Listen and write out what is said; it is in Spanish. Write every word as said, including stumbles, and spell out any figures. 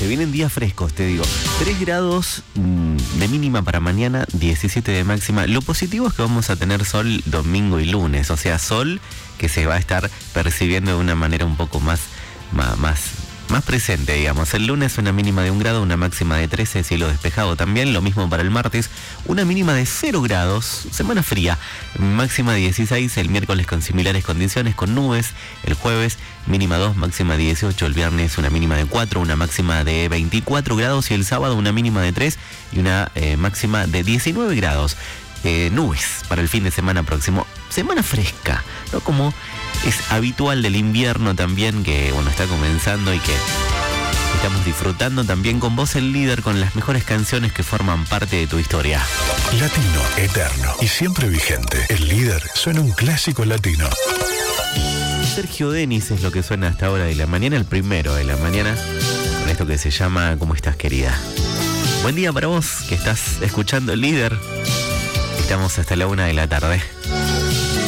se vienen días frescos, te digo. tres grados mmm, de mínima para mañana, diecisiete de máxima. Lo positivo es que vamos a tener sol domingo y lunes, o sea, sol que se va a estar percibiendo de una manera un poco más, más, más, más presente, digamos. El lunes una mínima de un grado, una máxima de trece, cielo despejado también. Lo mismo para el martes, una mínima de cero grados, semana fría, máxima dieciséis. El miércoles con similares condiciones, con nubes. El jueves mínima dos, máxima dieciocho. El viernes una mínima de cuatro, una máxima de veinticuatro grados. Y el sábado una mínima de tres y una eh, máxima de diecinueve grados. Eh, nubes para el fin de semana próximo. Semana fresca, ¿no? Como es habitual del invierno también, que bueno, está comenzando y que estamos disfrutando también con vos, el líder, con las mejores canciones que forman parte de tu historia. Latino, eterno y siempre vigente. El líder suena un clásico latino. Sergio Denis es lo que suena hasta ahora de la mañana, el primero de la mañana, con esto que se llama ¿Cómo estás, querida? Buen día para vos que estás escuchando el líder. Estamos hasta la una de la tarde.